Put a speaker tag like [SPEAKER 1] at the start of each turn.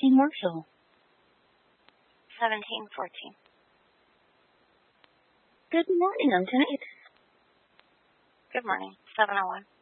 [SPEAKER 1] Marshall.
[SPEAKER 2] 1714.
[SPEAKER 1] Good morning, I'm tonight.
[SPEAKER 2] Good morning. 701.